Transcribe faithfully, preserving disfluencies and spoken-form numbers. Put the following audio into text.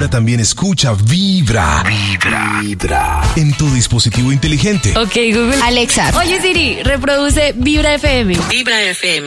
Ahora también escucha Vibra. Vibra. Vibra. En tu dispositivo inteligente. Ok, Google. Alexa. Oye, Siri, reproduce Vibra F M. Vibra F M.